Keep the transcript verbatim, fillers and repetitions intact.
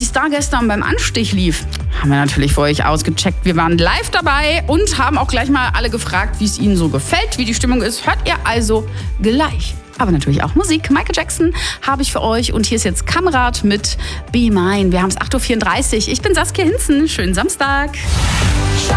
es da gestern beim Anstich lief, haben wir natürlich für euch ausgecheckt. Wir waren live dabei und haben auch gleich mal alle gefragt, wie es ihnen so gefällt, wie die Stimmung ist. Hört ihr also gleich. Aber natürlich auch Musik. Michael Jackson habe ich für euch. Und hier ist jetzt Kamerad mit Be Mine. Wir haben es acht Uhr vierunddreißig. Ich bin Saskia Hinzen. Schönen Samstag.